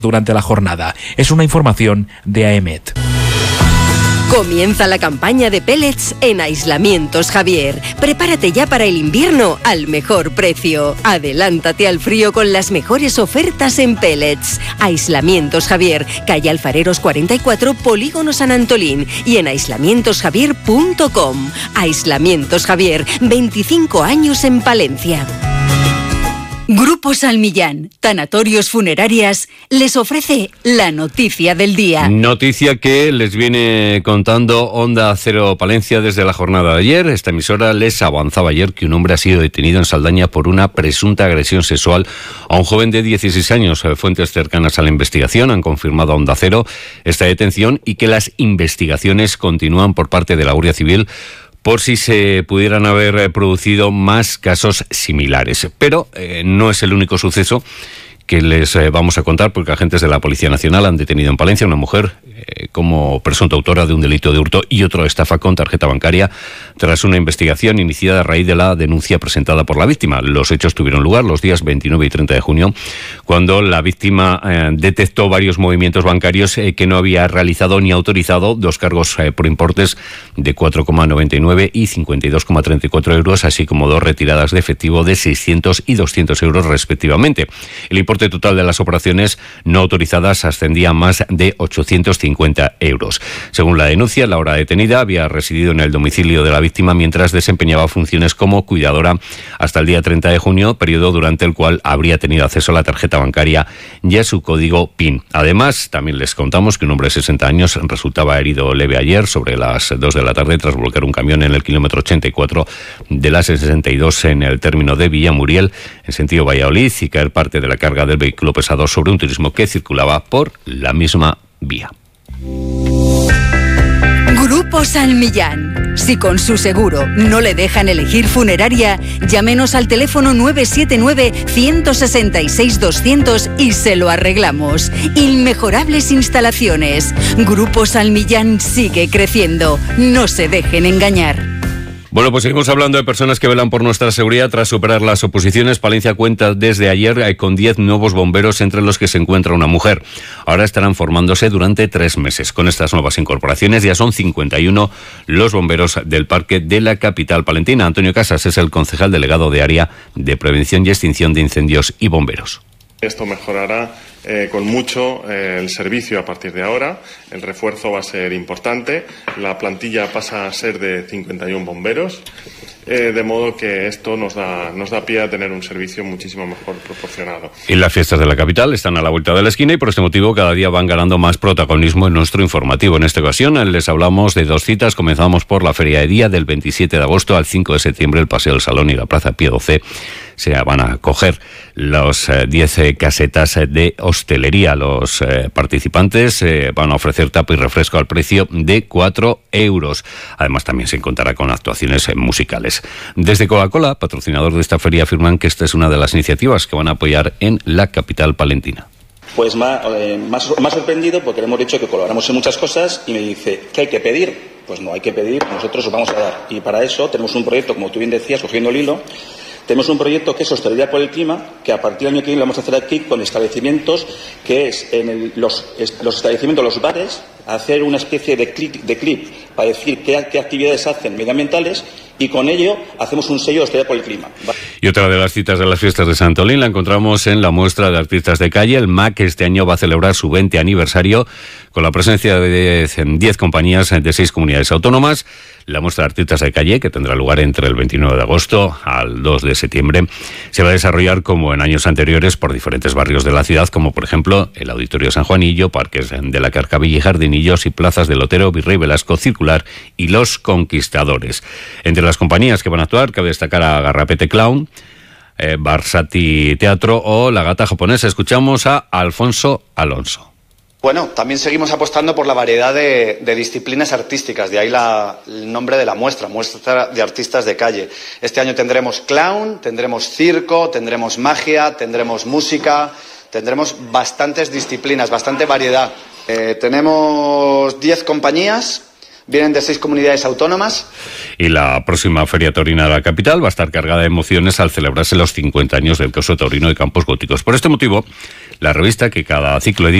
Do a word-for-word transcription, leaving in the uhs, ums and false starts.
durante la jornada. Es una información de AEMET. Comienza la campaña de pellets en Aislamientos Javier. Prepárate ya para el invierno al mejor precio. Adelántate al frío con las mejores ofertas en pellets. Aislamientos Javier, calle Alfareros cuarenta y cuatro, Polígono San Antolín, y en aislamientos javier punto com. Aislamientos Javier, veinticinco años en Palencia. Grupo Salmillán, Tanatorios Funerarias, les ofrece la noticia del día. Noticia que les viene contando Onda Cero Palencia desde la jornada de ayer. Esta emisora les avanzaba ayer que un hombre ha sido detenido en Saldaña por una presunta agresión sexual a un joven de dieciséis años. Fuentes cercanas a la investigación han confirmado a Onda Cero esta detención y que las investigaciones continúan por parte de la Guardia Civil por si se pudieran haber producido más casos similares. Pero eh, no es el único suceso que les eh, vamos a contar, porque agentes de la Policía Nacional han detenido en Palencia a una mujer eh, como presunta autora de un delito de hurto y otro de estafa con tarjeta bancaria, tras una investigación iniciada a raíz de la denuncia presentada por la víctima. Los hechos tuvieron lugar los días veintinueve y treinta de junio, cuando la víctima eh, detectó varios movimientos bancarios eh, que no había realizado ni autorizado, dos cargos eh, por importes de cuatro coma noventa y nueve y cincuenta y dos coma treinta y cuatro euros, así como dos retiradas de efectivo de seiscientos y doscientos euros respectivamente. El importe total de las operaciones no autorizadas ascendía a más de ochocientos cincuenta euros. Según la denuncia, la hora detenida había residido en el domicilio de la víctima mientras desempeñaba funciones como cuidadora hasta el día treinta de junio, periodo durante el cual habría tenido acceso a la tarjeta bancaria y a su código P I N. Además, también les contamos que un hombre de sesenta años resultaba herido leve ayer sobre las dos de la tarde tras volcar un camión en el kilómetro ochenta y cuatro de la sesenta y dos en el término de Villamuriel, en sentido Valladolid, y caer parte de la carga del vehículo pesado sobre un turismo que circulaba por la misma vía. Grupo Salmillán. Si con su seguro no le dejan elegir funeraria, llámenos al teléfono nueve siete nueve, uno seis seis, doscientos y se lo arreglamos. Inmejorables instalaciones. Grupo Salmillán sigue creciendo. No se dejen engañar. Bueno, pues seguimos hablando de personas que velan por nuestra seguridad tras superar las oposiciones. Palencia cuenta desde ayer con diez nuevos bomberos, entre los que se encuentra una mujer. Ahora estarán formándose durante tres meses. Con estas nuevas incorporaciones ya son cincuenta y uno los bomberos del parque de la capital palentina. Antonio Casas es el concejal delegado de Área de Prevención y Extinción de Incendios y Bomberos. Esto mejorará eh, con mucho eh, el servicio a partir de ahora. El refuerzo va a ser importante. La plantilla pasa a ser de cincuenta y uno bomberos, eh, de modo que esto nos da, nos da pie a tener un servicio muchísimo mejor proporcionado. Y las fiestas de la capital están a la vuelta de la esquina y por este motivo cada día van ganando más protagonismo en nuestro informativo. En esta ocasión les hablamos de dos citas. Comenzamos por la Feria de Día del veintisiete de agosto al cinco de septiembre. El Paseo del Salón y la Plaza Pío doce se van a coger los diez eh, casetas de hostelería. Los eh, participantes eh, van a ofrecer tapa y refresco al precio de cuatro euros. Además, también se contará con actuaciones eh, musicales. Desde Coca-Cola, patrocinador de esta feria, afirman que esta es una de las iniciativas que van a apoyar en la capital palentina. Pues más, eh, más, más sorprendido porque le hemos dicho que colaboramos en muchas cosas y me dice, ¿qué hay que pedir? Pues no hay que pedir, nosotros os vamos a dar. Y para eso tenemos un proyecto, como tú bien decías, cogiendo el hilo. Tenemos un proyecto que es Hostelería por el Clima, que a partir del año que viene lo vamos a hacer aquí con establecimientos, que es en el, los, los establecimientos, los bares, hacer una especie de clip, de clip para decir qué, qué actividades hacen medioambientales, y con ello hacemos un sello de Hostelería por el Clima. Y otra de las citas de las fiestas de Sant Olín la encontramos en la muestra de artistas de calle. El M A C este año va a celebrar su veinte aniversario con la presencia de diez compañías de seis comunidades autónomas. La muestra de artistas de calle, que tendrá lugar entre el veintinueve de agosto al dos de septiembre, se va a desarrollar como en años anteriores por diferentes barrios de la ciudad, como por ejemplo el Auditorio San Juanillo, Parques de la Carcavilla y Jardinillos y plazas del Lotero, Virrey Velasco, Circular y Los Conquistadores. Entre las compañías que van a actuar cabe destacar a Garrapete Clown, eh, Barsati Teatro o La Gata Japonesa. Escuchamos a Alfonso Alonso. Bueno, también seguimos apostando por la variedad de, de disciplinas artísticas, de ahí la, el nombre de la muestra, muestra de artistas de calle. Este año tendremos clown, tendremos circo, tendremos magia, tendremos música, tendremos bastantes disciplinas, bastante variedad. Eh, tenemos diez compañías. Vienen de seis comunidades autónomas. Y la próxima Feria Taurina de la capital va a estar cargada de emociones al celebrarse los cincuenta años del Corso Taurino de Campos Góticos. Por este motivo, la revista que cada ciclo edita